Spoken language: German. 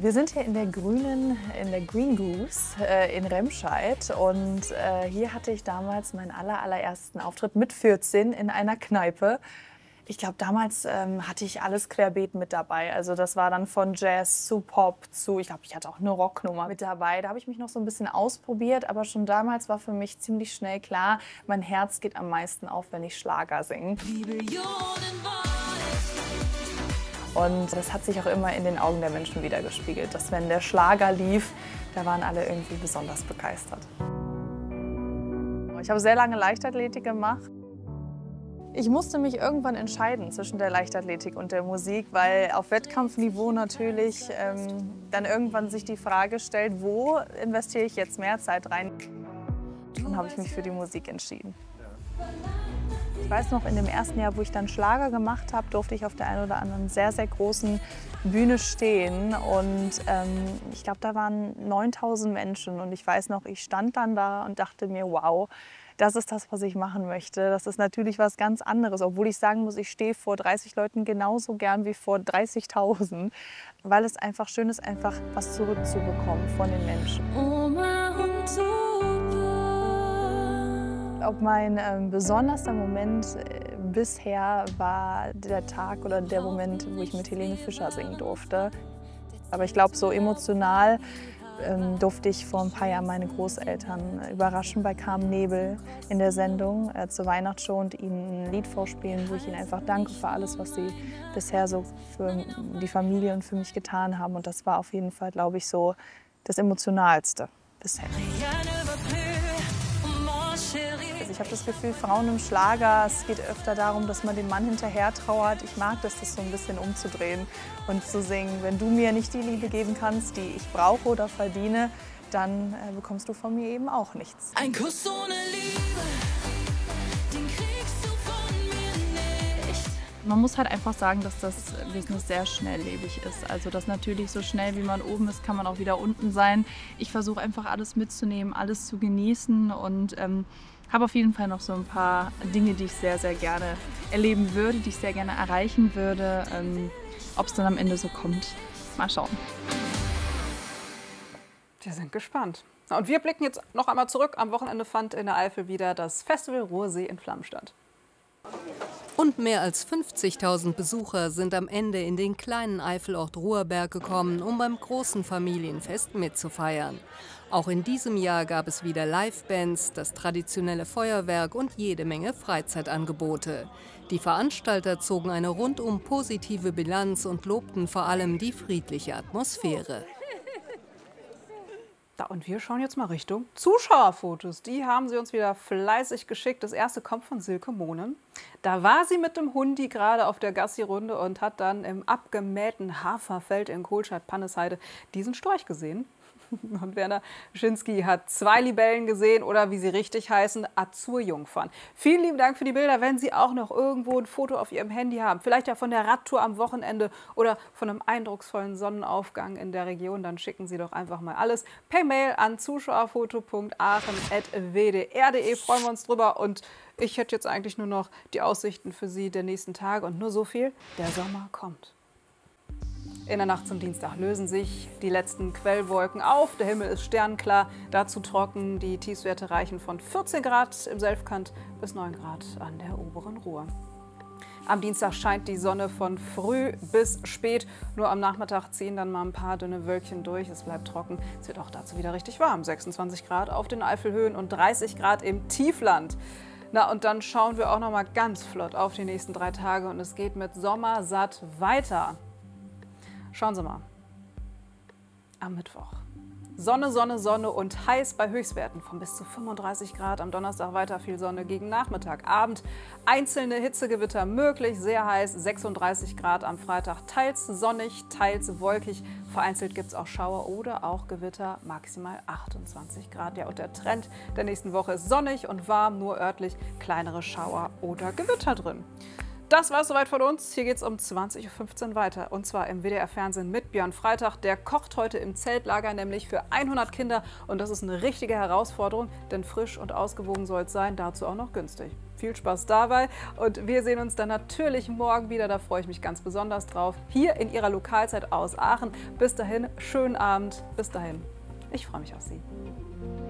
Wir sind hier in der Green Goose in Remscheid und hier hatte ich damals meinen allerersten Auftritt mit 14 in einer Kneipe. Ich glaube, damals hatte ich alles querbeet mit dabei. Also das war dann von Jazz zu Pop zu, ich glaube, ich hatte auch eine Rocknummer mit dabei. Da habe ich mich noch so ein bisschen ausprobiert, aber schon damals war für mich ziemlich schnell klar, mein Herz geht am meisten auf, wenn ich Schlager singe. Und das hat sich auch immer in den Augen der Menschen widergespiegelt, dass wenn der Schlager lief, da waren alle irgendwie besonders begeistert. Ich habe sehr lange Leichtathletik gemacht. Ich musste mich irgendwann entscheiden zwischen der Leichtathletik und der Musik, weil auf Wettkampfniveau natürlich dann irgendwann sich die Frage stellt, wo investiere ich jetzt mehr Zeit rein? Dann habe ich mich für die Musik entschieden. Ich weiß noch, in dem ersten Jahr, wo ich dann Schlager gemacht habe, durfte ich auf der einen oder anderen sehr großen Bühne stehen. Und ich glaube, da waren 9000 Menschen. Und ich weiß noch, ich stand dann da und dachte mir, wow, das ist das, was ich machen möchte. Das ist natürlich was ganz anderes. Obwohl ich sagen muss, ich stehe vor 30 Leuten genauso gern wie vor 30.000. Weil es einfach schön ist, einfach was zurückzubekommen von den Menschen. Ob mein besonderster Moment bisher war der Tag oder der Moment, wo ich mit Helene Fischer singen durfte. Aber ich glaube, so emotional durfte ich vor ein paar Jahren meine Großeltern überraschen bei Carmen Nebel in der Sendung zur Weihnachtsshow und ihnen ein Lied vorspielen, wo ich ihnen einfach danke für alles, was sie bisher so für die Familie und für mich getan haben. Und das war auf jeden Fall, glaube ich, so das Emotionalste bisher. Ich habe das Gefühl, Frauen im Schlager, es geht öfter darum, dass man dem Mann hinterher trauert. Ich mag das so ein bisschen umzudrehen und zu singen, wenn du mir nicht die Liebe geben kannst, die ich brauche oder verdiene, dann bekommst du von mir eben auch nichts. Ein Kuss ohne Liebe, den kriegst du von mir nicht. Man muss halt einfach sagen, dass das Business sehr schnelllebig ist. Also dass natürlich so schnell wie man oben ist, kann man auch wieder unten sein. Ich versuche einfach alles mitzunehmen, alles zu genießen und habe auf jeden Fall noch so ein paar Dinge, die ich sehr gerne erleben würde, die ich sehr gerne erreichen würde. Ob es dann am Ende so kommt, mal schauen. Wir sind gespannt. Und wir blicken jetzt noch einmal zurück. Am Wochenende fand in der Eifel wieder das Festival Ruhrsee in Flammen statt. Und mehr als 50.000 Besucher sind am Ende in den kleinen Eifelort Ruhrberg gekommen, um beim großen Familienfest mitzufeiern. Auch in diesem Jahr gab es wieder Livebands, das traditionelle Feuerwerk und jede Menge Freizeitangebote. Die Veranstalter zogen eine rundum positive Bilanz und lobten vor allem die friedliche Atmosphäre. Und wir schauen jetzt mal Richtung Zuschauerfotos. Die haben sie uns wieder fleißig geschickt. Das erste kommt von Silke Mohnen. Da war sie mit dem Hundi gerade auf der Gassi-Runde und hat dann im abgemähten Haferfeld in Kohlscheid-Pannesheide diesen Storch gesehen. Und Werner Schinski hat 2 Libellen gesehen oder wie sie richtig heißen, Azurjungfern. Vielen lieben Dank für die Bilder. Wenn Sie auch noch irgendwo ein Foto auf Ihrem Handy haben, vielleicht ja von der Radtour am Wochenende oder von einem eindrucksvollen Sonnenaufgang in der Region, dann schicken Sie doch einfach mal alles per Mail an zuschauerfoto.aachen@wdr.de. Freuen wir uns drüber. Und ich hätte jetzt eigentlich nur noch die Aussichten für Sie der nächsten Tage und nur so viel: Der Sommer kommt. In der Nacht zum Dienstag lösen sich die letzten Quellwolken auf. Der Himmel ist sternklar, dazu trocken. Die Tiefstwerte reichen von 14 Grad im Selfkant bis 9 Grad an der oberen Ruhr. Am Dienstag scheint die Sonne von früh bis spät. Nur am Nachmittag ziehen dann mal ein paar dünne Wölkchen durch. Es bleibt trocken. Es wird auch dazu wieder richtig warm. 26 Grad auf den Eifelhöhen und 30 Grad im Tiefland. Na, und dann schauen wir auch noch mal ganz flott auf die nächsten 3 Tage. Und es geht mit Sommersatt weiter. Schauen Sie mal, am Mittwoch. Sonne, Sonne, Sonne und heiß bei Höchstwerten von bis zu 35 Grad. Am Donnerstag weiter viel Sonne gegen Nachmittag. Abend einzelne Hitzegewitter möglich, sehr heiß, 36 Grad am Freitag. Teils sonnig, teils wolkig. Vereinzelt gibt es auch Schauer oder auch Gewitter, maximal 28 Grad. Ja, und der Trend der nächsten Woche ist sonnig und warm, nur örtlich kleinere Schauer oder Gewitter drin. das war es soweit von uns. Hier geht es um 20:15 Uhr weiter. Und zwar im WDR-Fernsehen mit Björn Freitag. Der kocht heute im Zeltlager, nämlich für 100 Kinder. Und das ist eine richtige Herausforderung, denn frisch und ausgewogen soll es sein, dazu auch noch günstig. Viel Spaß dabei und wir sehen uns dann natürlich morgen wieder. Da freue ich mich ganz besonders drauf. Hier in Ihrer Lokalzeit aus Aachen. Bis dahin, schönen Abend. Bis dahin. Ich freue mich auf Sie.